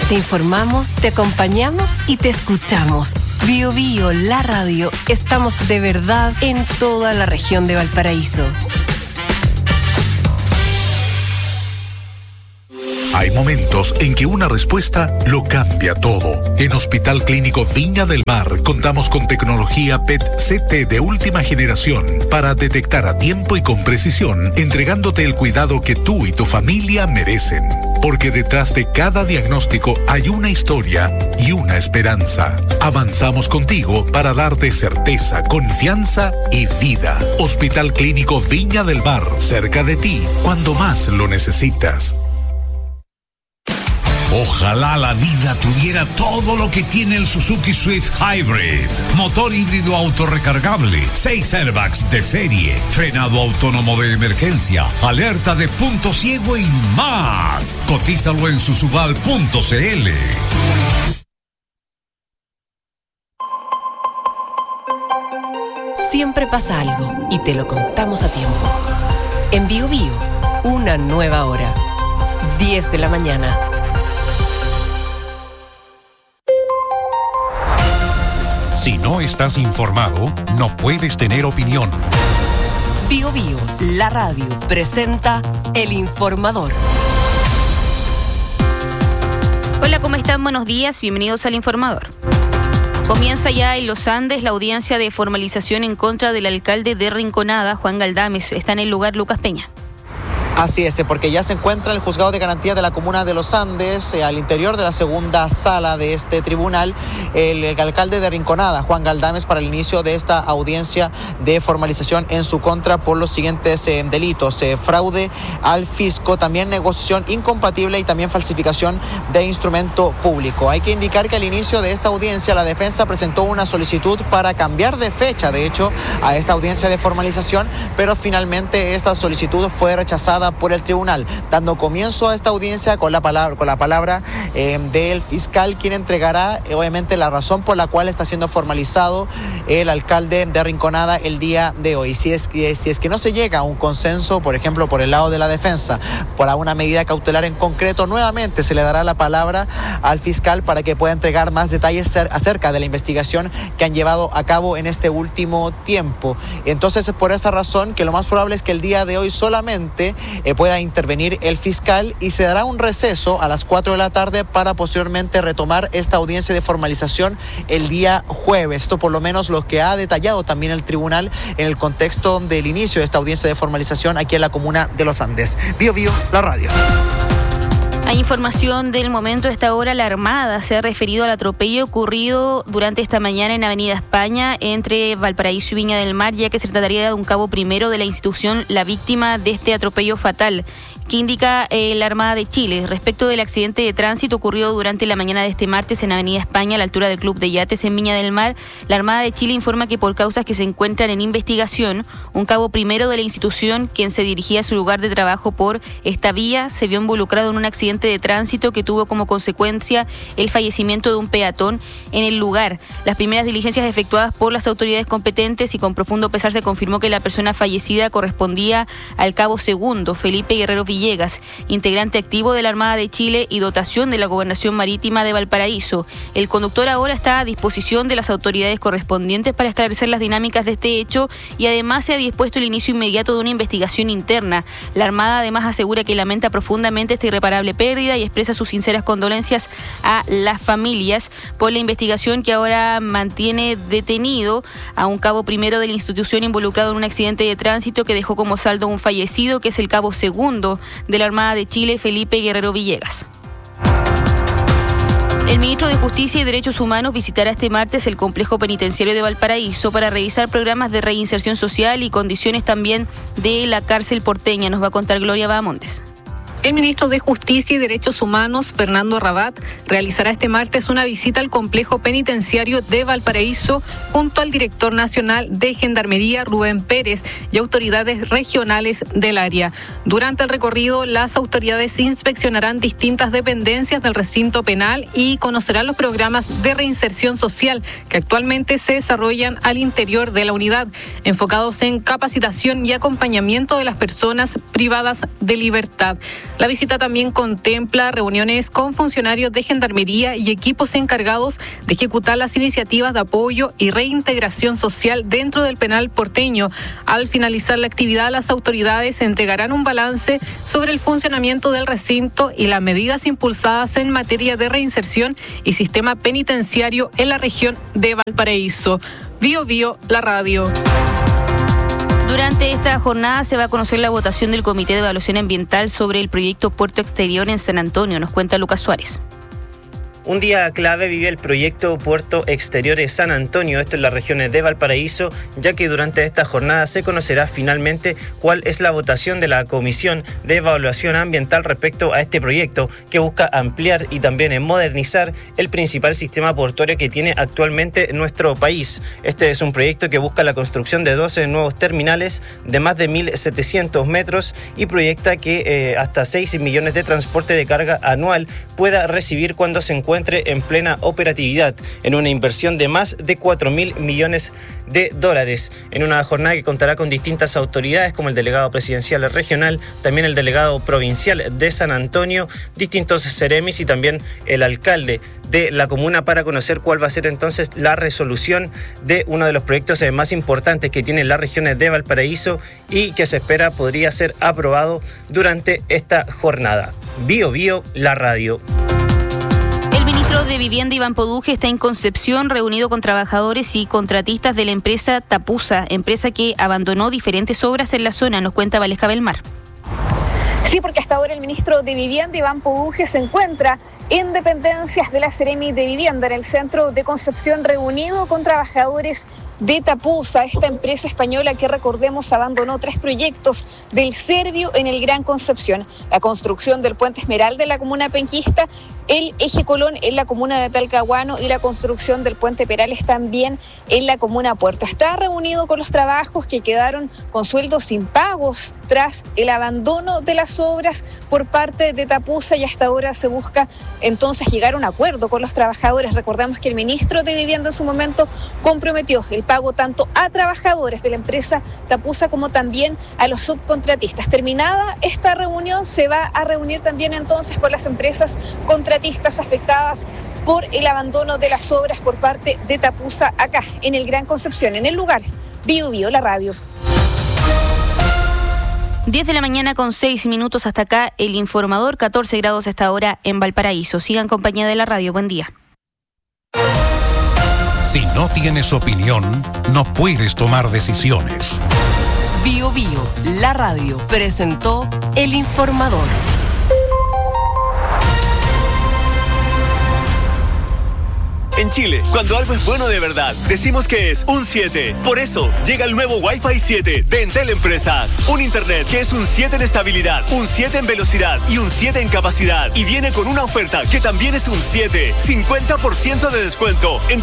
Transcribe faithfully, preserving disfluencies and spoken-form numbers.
Te informamos, te acompañamos y te escuchamos. Bio Bio, la radio, estamos de verdad en toda la región de Valparaíso. Hay momentos en que una respuesta lo cambia todo. En Hospital Clínico Viña del Mar contamos con tecnología P E T C T de última generación para detectar a tiempo y con precisión, entregándote el cuidado que tú y tu familia merecen. Porque detrás de cada diagnóstico hay una historia y una esperanza. Avanzamos contigo para darte certeza, confianza y vida. Hospital Clínico Viña del Mar, cerca de ti, cuando más lo necesitas. Ojalá la vida tuviera todo lo que tiene el Suzuki Swift Hybrid. Motor híbrido autorrecargable, seis airbags de serie, frenado autónomo de emergencia, alerta de punto ciego y más. Cotízalo en suzuval punto c l. Siempre pasa algo y te lo contamos a tiempo. En Bio Bio, una nueva hora. diez de la mañana. Si no estás informado, no puedes tener opinión. Bio Bio, la radio, presenta El Informador. Hola, ¿cómo están? Buenos días, bienvenidos al Informador. Comienza ya en Los Andes la audiencia de formalización en contra del alcalde de Rinconada, Juan Galdames. Está en el lugar Lucas Peña. Así es, porque ya se encuentra el juzgado de garantía de la comuna de Los Andes, eh, al interior de la segunda sala de este tribunal, el, el alcalde de Rinconada, Juan Galdames, para el inicio de esta audiencia de formalización en su contra por los siguientes eh, delitos: eh, fraude al fisco, también negociación incompatible y también falsificación de instrumento público. Hay que indicar que al inicio de esta audiencia la defensa presentó una solicitud para cambiar de fecha, de hecho, a esta audiencia de formalización, pero finalmente esta solicitud fue rechazada por el tribunal, dando comienzo a esta audiencia con la palabra, con la palabra eh, del fiscal, quien entregará eh, obviamente la razón por la cual está siendo formalizado el alcalde de Rinconada el día de hoy. Si es que, si es que no se llega a un consenso, por ejemplo, por el lado de la defensa, por una medida cautelar en concreto, nuevamente se le dará la palabra al fiscal para que pueda entregar más detalles acerca de la investigación que han llevado a cabo en este último tiempo. Entonces, es por esa razón que lo más probable es que el día de hoy solamente Eh, pueda intervenir el fiscal y se dará un receso a las cuatro de la tarde para posteriormente retomar esta audiencia de formalización el día jueves. Esto por lo menos lo que ha detallado también el tribunal en el contexto del inicio de esta audiencia de formalización aquí en la comuna de Los Andes. Bio Bio, la radio. Hay información del momento. A esta hora la Armada se ha referido al atropello ocurrido durante esta mañana en Avenida España entre Valparaíso y Viña del Mar, ya que se trataría de un cabo primero de la institución la víctima de este atropello fatal. ¿Qué indica eh, la Armada de Chile respecto del accidente de tránsito ocurrido durante la mañana de este martes en Avenida España, a la altura del Club de Yates en Viña del Mar? La Armada de Chile informa que por causas que se encuentran en investigación, un cabo primero de la institución, quien se dirigía a su lugar de trabajo por esta vía, se vio involucrado en un accidente de tránsito que tuvo como consecuencia el fallecimiento de un peatón en el lugar. Las primeras diligencias efectuadas por las autoridades competentes, y con profundo pesar se confirmó que la persona fallecida correspondía al cabo segundo Felipe Guerrero Villegas, integrante activo de la Armada de Chile y dotación de la Gobernación Marítima de Valparaíso. El conductor ahora está a disposición de las autoridades correspondientes para esclarecer las dinámicas de este hecho, y además se ha dispuesto el inicio inmediato de una investigación interna. La Armada además asegura que lamenta profundamente esta irreparable pérdida y expresa sus sinceras condolencias a las familias por la investigación que ahora mantiene detenido a un cabo primero de la institución involucrado en un accidente de tránsito que dejó como saldo un fallecido, que es el cabo segundo de la Armada de Chile, Felipe Guerrero Villegas. El ministro de Justicia y Derechos Humanos visitará este martes el complejo penitenciario de Valparaíso para revisar programas de reinserción social y condiciones también de la cárcel porteña. Nos va a contar Gloria Bahamondes. El ministro de Justicia y Derechos Humanos, Fernando Rabat, realizará este martes una visita al complejo penitenciario de Valparaíso junto al director nacional de Gendarmería, Rubén Pérez, y autoridades regionales del área. Durante el recorrido, las autoridades inspeccionarán distintas dependencias del recinto penal y conocerán los programas de reinserción social que actualmente se desarrollan al interior de la unidad, enfocados en capacitación y acompañamiento de las personas privadas de libertad. La visita también contempla reuniones con funcionarios de Gendarmería y equipos encargados de ejecutar las iniciativas de apoyo y reintegración social dentro del penal porteño. Al finalizar la actividad, las autoridades entregarán un balance sobre el funcionamiento del recinto y las medidas impulsadas en materia de reinserción y sistema penitenciario en la región de Valparaíso. Bio Bio, la radio. Durante esta jornada se va a conocer la votación del Comité de Evaluación Ambiental sobre el proyecto Puerto Exterior en San Antonio. Nos cuenta Lucas Suárez. Un día clave vive el proyecto Puerto Exteriores San Antonio, esto en las regiones de Valparaíso, ya que durante esta jornada se conocerá finalmente cuál es la votación de la Comisión de Evaluación Ambiental respecto a este proyecto, que busca ampliar y también modernizar el principal sistema portuario que tiene actualmente nuestro país. Este es un proyecto que busca la construcción de doce nuevos terminales de más de mil setecientos metros y proyecta que eh, hasta seis millones de transporte de carga anual pueda recibir cuando se encuentre en plena operatividad, en una inversión de más de cuatro mil millones de dólares, en una jornada que contará con distintas autoridades como el delegado presidencial regional, también el delegado provincial de San Antonio, distintos seremis y también el alcalde de la comuna para conocer cuál va a ser entonces la resolución de uno de los proyectos más importantes que tiene las regiones de Valparaíso y que se espera podría ser aprobado durante esta jornada. Bio Bio, la radio. El ministro de Vivienda, Iván Poduje, está en Concepción reunido con trabajadores y contratistas de la empresa Tapusa, empresa que abandonó diferentes obras en la zona, nos cuenta Valesca Belmar. Sí, porque hasta ahora el ministro de Vivienda, Iván Poduje, se encuentra en dependencias de la Seremi de Vivienda en el centro de Concepción, reunido con trabajadores de Tapusa, esta empresa española que, recordemos, abandonó tres proyectos del Servio en el Gran Concepción: la construcción del puente Esmeralda en la comuna penquista, el eje Colón en la comuna de Talcahuano y la construcción del puente Perales también en la comuna Puerto. Está reunido con los trabajos que quedaron con sueldos impagos tras el abandono de las obras por parte de Tapusa, y hasta ahora se busca entonces llegar a un acuerdo con los trabajadores. Recordamos que el ministro de Vivienda en su momento comprometió el pago tanto a trabajadores de la empresa Tapusa como también a los subcontratistas. Terminada esta reunión, se va a reunir también entonces con las empresas contratistas afectadas por el abandono de las obras por parte de Tapusa acá en el Gran Concepción, en el lugar. Bio Bio, la radio. diez de la mañana con seis minutos, hasta acá el informador, catorce grados hasta ahora en Valparaíso. Sigan en compañía de la radio. Buen día. Si no tienes opinión, no puedes tomar decisiones. Bio Bio, la radio, presentó El Informador. En Chile, cuando algo es bueno de verdad, decimos que es un siete. Por eso, llega el nuevo Wi-Fi siete de Entel Empresas. Un internet que es un siete en estabilidad, un siete en velocidad y un siete en capacidad. Y viene con una oferta que también es un siete. cincuenta por ciento de descuento en